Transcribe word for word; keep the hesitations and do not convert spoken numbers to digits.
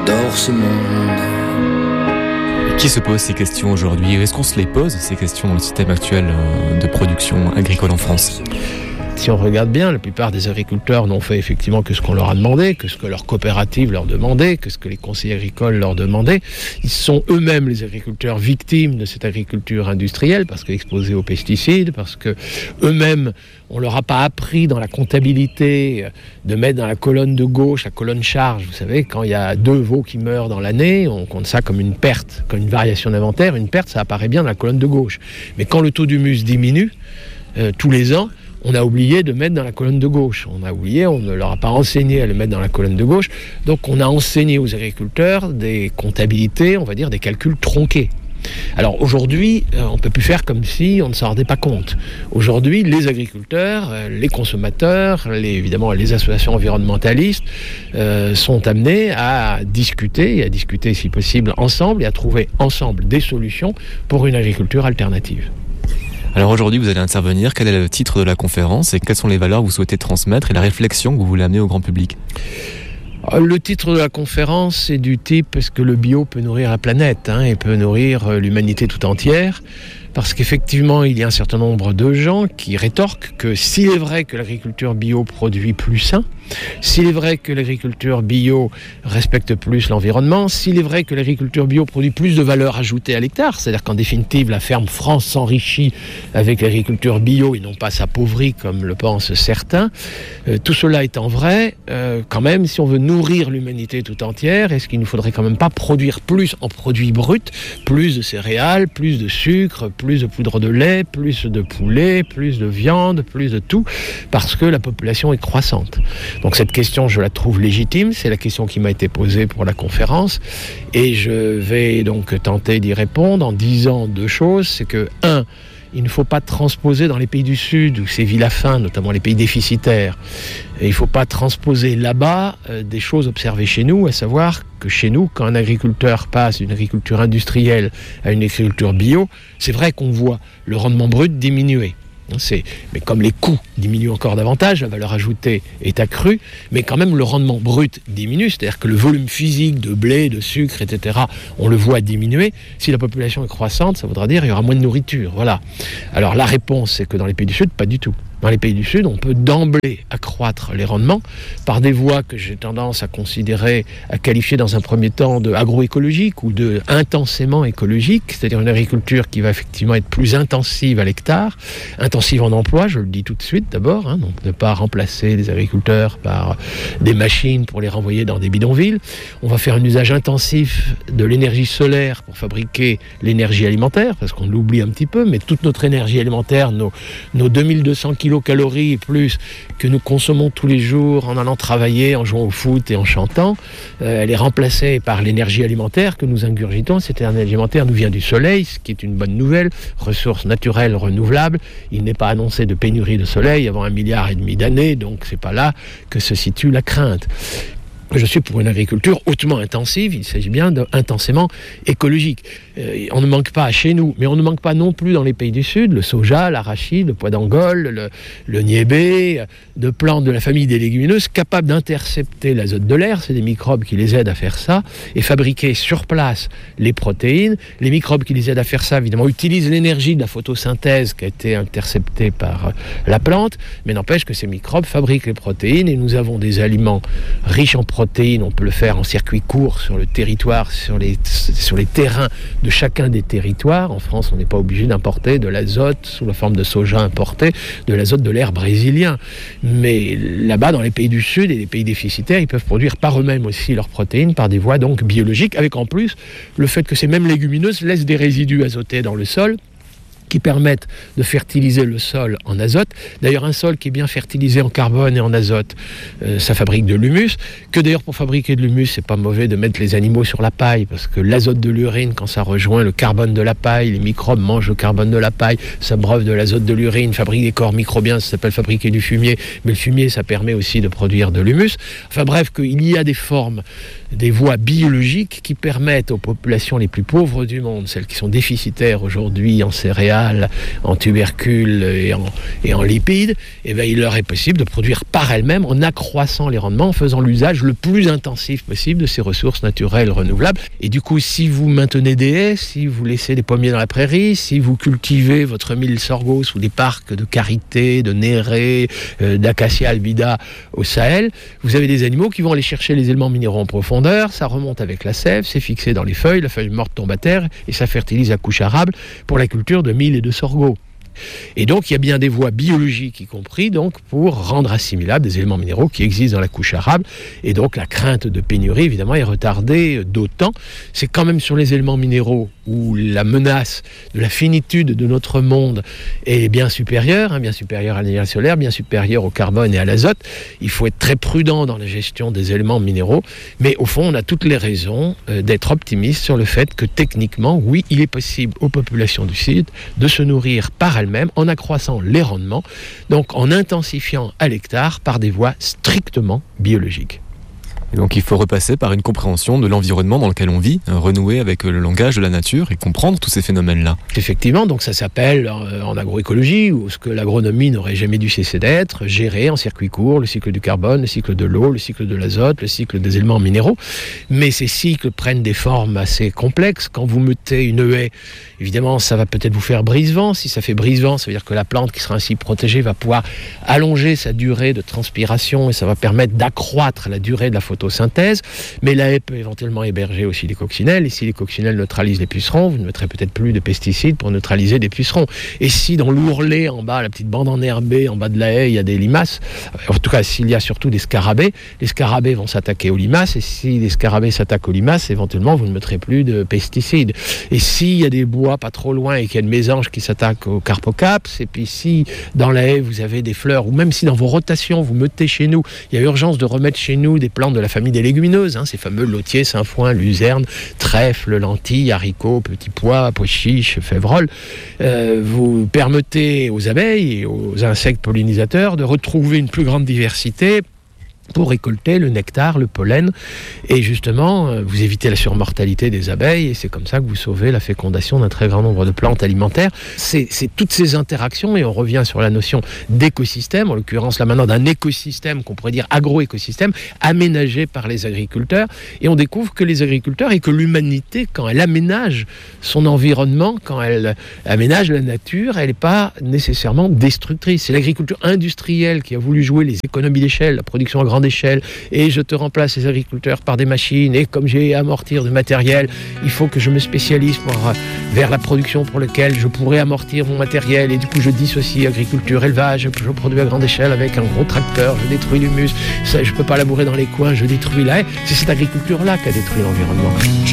j'adore ce monde. Qui se pose ces questions aujourd'hui ? Est-ce qu'on se les pose, ces questions, dans le système actuel de production agricole en France ? Si on regarde bien, la plupart des agriculteurs n'ont fait effectivement que ce qu'on leur a demandé, que ce que leur coopérative leur demandait, que ce que les conseillers agricoles leur demandaient. Ils sont eux-mêmes, les agriculteurs, victimes de cette agriculture industrielle, parce qu'exposés aux pesticides, parce que eux-mêmes, on leur a pas appris dans la comptabilité de mettre dans la colonne de gauche, la colonne charge. Vous savez, quand il y a deux veaux qui meurent dans l'année, on compte ça comme une perte, comme une variation d'inventaire. Une perte, ça apparaît bien dans la colonne de gauche. Mais quand le taux d'humus diminue, euh, tous les ans, on a oublié de mettre dans la colonne de gauche. On a oublié, on ne leur a pas enseigné à le mettre dans la colonne de gauche. Donc on a enseigné aux agriculteurs des comptabilités, on va dire des calculs tronqués. Alors aujourd'hui, on ne peut plus faire comme si on ne s'en rendait pas compte. Aujourd'hui, les agriculteurs, les consommateurs, les, évidemment les associations environnementalistes euh, sont amenés à discuter, et à discuter si possible ensemble, et à trouver ensemble des solutions pour une agriculture alternative. Alors aujourd'hui, vous allez intervenir. Quel est le titre de la conférence et quelles sont les valeurs que vous souhaitez transmettre et la réflexion que vous voulez amener au grand public ? Le titre de la conférence est du type « Est-ce que le bio peut nourrir la planète hein, et peut nourrir l'humanité tout entière ?» Parce qu'effectivement, il y a un certain nombre de gens qui rétorquent que s'il est vrai que l'agriculture bio produit plus sain, s'il est vrai que l'agriculture bio respecte plus l'environnement, s'il est vrai que l'agriculture bio produit plus de valeur ajoutée à l'hectare, c'est-à-dire qu'en définitive, la ferme France s'enrichit avec l'agriculture bio et non pas s'appauvrit comme le pensent certains, euh, tout cela étant vrai, euh, quand même, si on veut nourrir l'humanité tout entière, est-ce qu'il ne faudrait quand même pas produire plus en produits bruts, plus de céréales, plus de sucre, plus de poudre de lait, plus de poulet, plus de viande, plus de tout, parce que la population est croissante. Donc cette question, je la trouve légitime, c'est la question qui m'a été posée pour la conférence, et je vais donc tenter d'y répondre en disant deux choses. C'est que, un, il ne faut pas transposer dans les pays du Sud, où c'est ville à faim, notamment les pays déficitaires, et il ne faut pas transposer là-bas euh, des choses observées chez nous, à savoir que chez nous, quand un agriculteur passe d'une agriculture industrielle à une agriculture bio, c'est vrai qu'on voit le rendement brut diminuer. C'est, mais comme les coûts diminuent encore davantage, la valeur ajoutée est accrue, mais quand même le rendement brut diminue, c'est-à-dire que le volume physique de blé, de sucre, et cetera, on le voit diminuer. Si la population est croissante, ça voudra dire qu'il y aura moins de nourriture. Voilà. Alors la réponse, c'est que dans les pays du Sud, pas du tout. Dans les pays du Sud, on peut d'emblée accroître les rendements par des voies que j'ai tendance à considérer, à qualifier dans un premier temps de agroécologique ou de intensément écologique, c'est-à-dire une agriculture qui va effectivement être plus intensive à l'hectare, intensive en emploi, je le dis tout de suite d'abord, hein, donc ne pas remplacer les agriculteurs par des machines pour les renvoyer dans des bidonvilles. On va faire un usage intensif de l'énergie solaire pour fabriquer l'énergie alimentaire, parce qu'on l'oublie un petit peu, mais toute notre énergie alimentaire, nos, nos deux mille deux cents kilocalories et plus que nous consommons tous les jours en allant travailler, en jouant au foot et en chantant, euh, elle est remplacée par l'énergie alimentaire que nous ingurgitons. Cette énergie alimentaire nous vient du soleil, ce qui est une bonne nouvelle, ressource naturelle renouvelable. Il n'est pas annoncé de pénurie de soleil avant un milliard et demi d'années, donc c'est pas là que se situe la crainte. Je suis pour une agriculture hautement intensive, il s'agit bien d'intensément écologique. Euh, on ne manque pas chez nous, mais on ne manque pas non plus dans les pays du Sud, le soja, l'arachide, le pois d'Angole, le, le niébé, de plantes de la famille des légumineuses capables d'intercepter l'azote de l'air, c'est des microbes qui les aident à faire ça, et fabriquer sur place les protéines. Les microbes qui les aident à faire ça, évidemment, utilisent l'énergie de la photosynthèse qui a été interceptée par la plante, mais n'empêche que ces microbes fabriquent les protéines, et nous avons des aliments riches en protéines. On peut le faire en circuit court sur le territoire, sur les, sur les terrains de chacun des territoires. En France, on n'est pas obligé d'importer de l'azote sous la forme de soja importé, de l'azote de l'air brésilien. Mais là-bas, dans les pays du Sud et les pays déficitaires, ils peuvent produire par eux-mêmes aussi leurs protéines par des voies donc biologiques, avec en plus le fait que ces mêmes légumineuses laissent des résidus azotés dans le sol, qui permettent de fertiliser le sol en azote. D'ailleurs, un sol qui est bien fertilisé en carbone et en azote, euh, ça fabrique de l'humus. Que d'ailleurs, pour fabriquer de l'humus, c'est pas mauvais de mettre les animaux sur la paille, parce que l'azote de l'urine, quand ça rejoint le carbone de la paille, les microbes mangent le carbone de la paille, s'abreuvent de l'azote de l'urine, fabriquent des corps microbiens, ça s'appelle fabriquer du fumier. Mais le fumier, ça permet aussi de produire de l'humus. Enfin bref, qu'il y a des formes, des voies biologiques qui permettent aux populations les plus pauvres du monde, celles qui sont déficitaires aujourd'hui en céréales, végétales, en tubercules et en, et en lipides, eh bien, il leur est possible de produire par elles-mêmes en accroissant les rendements, en faisant l'usage le plus intensif possible de ces ressources naturelles renouvelables. Et du coup, si vous maintenez des haies, si vous laissez des pommiers dans la prairie, si vous cultivez votre mille sorgho sous des parcs de karité, de néré, euh, d'acacia albida au Sahel, vous avez des animaux qui vont aller chercher les éléments minéraux en profondeur, ça remonte avec la sève, c'est fixé dans les feuilles, la feuille morte tombe à terre et ça fertilise à couche arable pour la culture de mil et de sorgho. Et donc, il y a bien des voies biologiques y compris donc, pour rendre assimilables des éléments minéraux qui existent dans la couche arable. Et donc, la crainte de pénurie, évidemment, est retardée d'autant. C'est quand même sur les éléments minéraux où la menace de la finitude de notre monde est bien supérieure, hein, bien supérieure à l'énergie solaire, bien supérieure au carbone et à l'azote. Il faut être très prudent dans la gestion des éléments minéraux. Mais au fond, on a toutes les raisons euh, d'être optimiste sur le fait que techniquement, oui, il est possible aux populations du Sud de se nourrir par elles-mêmes en accroissant les rendements, donc en intensifiant à l'hectare par des voies strictement biologiques. Et donc il faut repasser par une compréhension de l'environnement dans lequel on vit, renouer avec le langage de la nature et comprendre tous ces phénomènes-là. Effectivement, donc ça s'appelle euh, en agroécologie, ou ce que l'agronomie n'aurait jamais dû cesser d'être, gérer en circuit court le cycle du carbone, le cycle de l'eau, le cycle de l'azote, le cycle des éléments minéraux. Mais ces cycles prennent des formes assez complexes. Quand vous mettez une haie, évidemment, ça va peut-être vous faire brise-vent. Si ça fait brise-vent, ça veut dire que la plante qui sera ainsi protégée va pouvoir allonger sa durée de transpiration et ça va permettre d'accroître la durée de la photosynthèse. Mais la haie peut éventuellement héberger aussi les coccinelles, et si les coccinelles neutralisent les pucerons, vous ne mettrez peut-être plus de pesticides pour neutraliser des pucerons. Et si dans l'ourlet, en bas, la petite bande enherbée, en bas de la haie, il y a des limaces, en tout cas s'il y a surtout des scarabées, les scarabées vont s'attaquer aux limaces, et si les scarabées s'attaquent aux limaces, éventuellement vous ne mettrez plus de pesticides. Et s'il y a des bois pas trop loin et qu'il y a une mésange qui s'attaque aux carpocaps, et puis si dans la haie vous avez des fleurs, ou même si dans vos rotations vous mettez chez nous, il y a urgence de remettre chez nous des plantes de la famille des légumineuses, hein, ces fameux lotiers, sainfoin, luzerne, trèfle, lentilles, haricots, petits pois, pois chiches, févroles. Euh, vous permettez aux abeilles et aux insectes pollinisateurs de retrouver une plus grande diversité pour récolter le nectar, le pollen, et justement, vous évitez la surmortalité des abeilles, et c'est comme ça que vous sauvez la fécondation d'un très grand nombre de plantes alimentaires. C'est, c'est toutes ces interactions, et on revient sur la notion d'écosystème, en l'occurrence là maintenant d'un écosystème qu'on pourrait dire agro-écosystème, aménagé par les agriculteurs, et on découvre que les agriculteurs et que l'humanité, quand elle aménage son environnement, quand elle aménage la nature, elle n'est pas nécessairement destructrice. C'est l'agriculture industrielle qui a voulu jouer les économies d'échelle, la production à grande échelle, et je te remplace les agriculteurs par des machines, et comme j'ai à amortir de matériel, il faut que je me spécialise pour, euh, vers la production pour laquelle je pourrais amortir mon matériel, et du coup je dissocie agriculture, élevage, je produis à grande échelle avec un gros tracteur, je détruis l'humus, ça, je peux pas labourer dans les coins, je détruis la haie. C'est cette agriculture-là qui a détruit l'environnement.